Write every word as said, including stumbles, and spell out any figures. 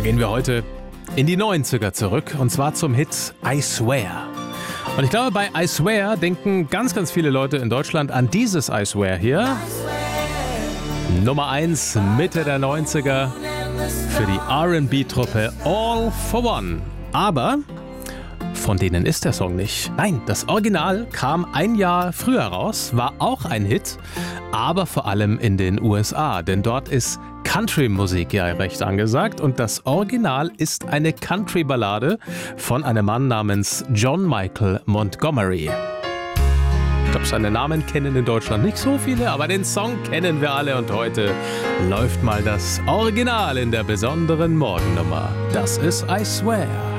Da gehen wir heute in die neunziger zurück und zwar zum Hit I Swear. Und ich glaube, bei I Swear denken ganz, ganz viele Leute in Deutschland an dieses I Swear hier. Nummer eins Mitte der neunziger für die R und B-Truppe All for One. Aber von denen ist der Song nicht. Nein, das Original kam ein Jahr früher raus, war auch ein Hit, aber vor allem in den U S A, denn dort ist Country-Musik ja recht angesagt und das Original ist eine Country-Ballade von einem Mann namens John Michael Montgomery. Ich glaube, seinen Namen kennen in Deutschland nicht so viele, aber den Song kennen wir alle und heute läuft mal das Original in der besonderen Morgennummer. Das ist I Swear.